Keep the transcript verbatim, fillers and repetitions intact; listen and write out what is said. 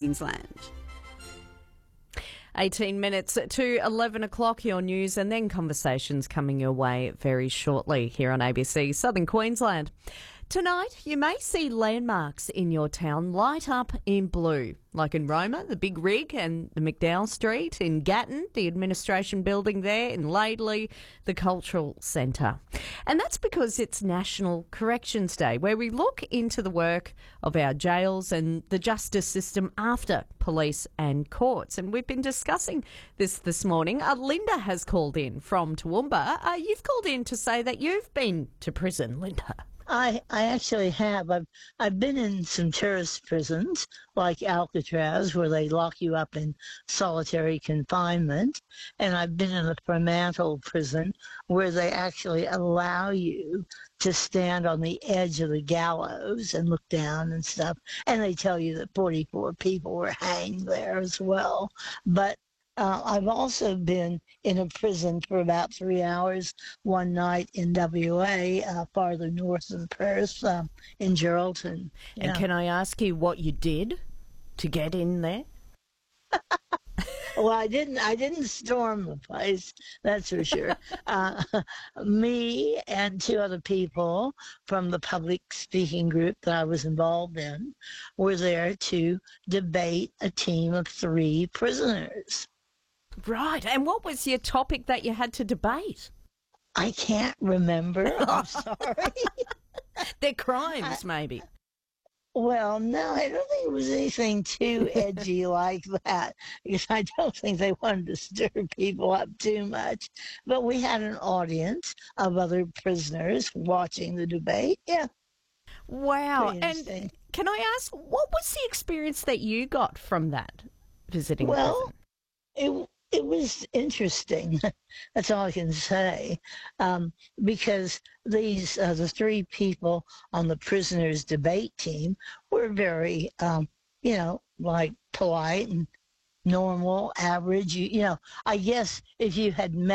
Queensland. eighteen minutes to eleven o'clock, your news and then conversations coming your way very shortly here on A B C Southern Queensland. Tonight, you may see landmarks in your town light up in blue, like in Roma, the Big Rig and the McDowell Street, in Gatton, the administration building there, in Laidley, the Cultural Centre. And that's because it's National Corrections Day, where we look into the work of our jails and the justice system after police and courts. And we've been discussing this this morning. Uh, Linda has called in from Toowoomba. Uh, you've called in to say that you've been to prison, Linda. I, I actually have. I've, I've been in some tourist prisons like Alcatraz, where they lock you up in solitary confinement. And I've been in a Fremantle prison where they actually allow you to stand on the edge of the gallows and look down and stuff. And they tell you that forty-four people were hanged there as well. But Uh, I've also been in a prison for about three hours one night in W A, uh, farther north than Perth, uh, in Geraldton. And Yeah. can I ask you what you did to get in there? Well, I didn't. I didn't storm the place. That's for sure. uh, me and two other people from the public speaking group that I was involved in were there to debate a team of three prisoners. Right. And what was your topic that you had to debate? I can't remember. I'm sorry. Their crimes, maybe. Well, no, I don't think it was anything too edgy like that, because I don't think they wanted to stir people up too much. But we had an audience of other prisoners watching the debate. Yeah. Wow. Pretty And interesting. can I ask, what was the experience that you got from that, visiting a Well, prison? it it was interesting. That's all I can say, um, because these uh, the three people on the prisoners' debate team were very, um, you know, like polite and normal, average. You, you know, I guess if you had met